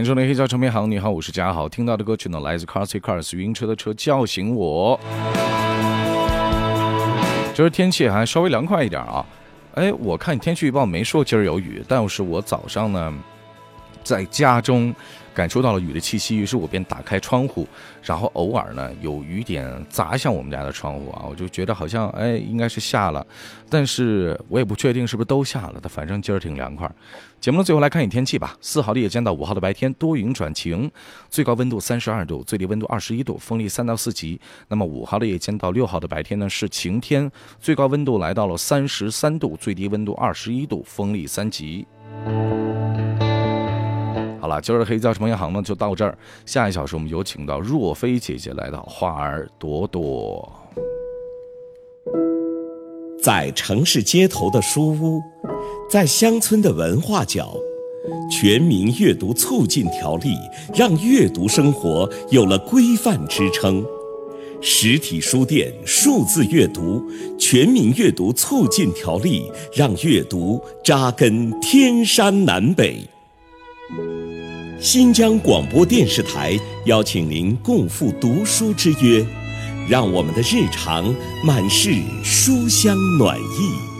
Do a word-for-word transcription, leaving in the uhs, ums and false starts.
迎收听黑胶唱片行，你好，我是嘉豪。听到的歌曲呢，来自 Car Cars 晕车的车叫醒我。今儿天气还稍微凉快一点啊。哎，我看天气预报没说今儿有雨，但是我早上呢在家中感受到了雨的气息，于是我便打开窗户，然后偶尔呢有雨点砸向我们家的窗户啊，我就觉得好像哎应该是下了，但是我也不确定是不是都下了的，反正今儿挺凉快。节目的最后来看一天气吧。四号的夜间到五号的白天多云转晴，最高温度三十二度，最低温度二十一度，风力三到四级。那么五号的夜间到六号的白天呢是晴天，最高温度来到了三十三度，最低温度二十一度，风力三级。好了，今儿的黑胶唱片行呢就到这儿。下一小时我们有请到若飞姐姐来到花儿朵朵。 在城市街头的书屋，在乡村的文化角，全民阅读促进条例让阅读生活有了规范支撑。实体书店数字阅读，全民阅读促进条例让阅读扎根天山南北。新疆广播电视台邀请您共赴读书之约，让我们的日常满是书香暖意。